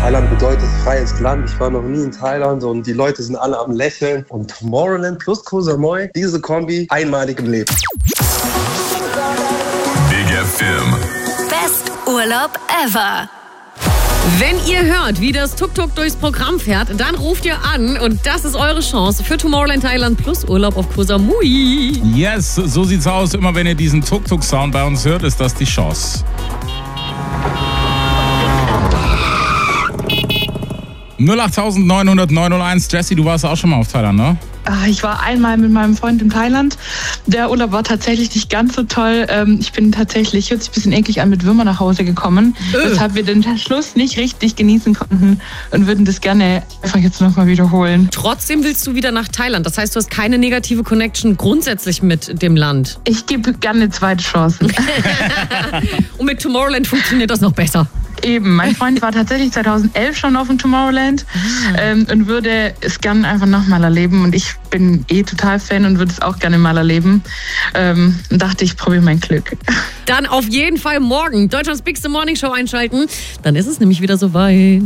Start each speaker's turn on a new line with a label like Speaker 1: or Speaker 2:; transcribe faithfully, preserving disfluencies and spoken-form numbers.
Speaker 1: Thailand bedeutet freies Land. Ich war noch nie in Thailand und die Leute sind alle am Lächeln. Und Tomorrowland plus Koh Samui, diese Kombi, einmalig im Leben.
Speaker 2: Big F M.
Speaker 3: Best Urlaub ever.
Speaker 4: Wenn ihr hört, wie das Tuk-Tuk durchs Programm fährt, dann ruft ihr an und das ist eure Chance für Tomorrowland Thailand plus Urlaub auf Koh Samui.
Speaker 5: Yes, so sieht's aus. Immer wenn ihr diesen Tuk-Tuk-Sound bei uns hört, ist das die Chance. null acht neun null neun null eins. Jessie, du warst auch schon mal auf Thailand, ne?
Speaker 6: Ich war einmal mit meinem Freund in Thailand. Der Urlaub war tatsächlich nicht ganz so toll. Ich bin tatsächlich, hört sich ein bisschen eklig an, mit Würmer nach Hause gekommen, äh. weshalb wir den Schluss nicht richtig genießen konnten und würden das gerne einfach jetzt nochmal wiederholen.
Speaker 4: Trotzdem willst du wieder nach Thailand. Das heißt, du hast keine negative Connection grundsätzlich mit dem Land.
Speaker 6: Ich gebe gerne zweite Chancen.
Speaker 4: Und mit Tomorrowland funktioniert das noch besser.
Speaker 6: Eben, mein Freund war tatsächlich zweitausendelf schon auf dem Tomorrowland ähm, und würde es gerne einfach nochmal erleben. Und ich bin eh total Fan und würde es auch gerne mal erleben. Ähm, und dachte, ich probiere mein Glück.
Speaker 4: Dann auf jeden Fall morgen Deutschlands Bigste Morning Show einschalten. Dann ist es nämlich wieder soweit.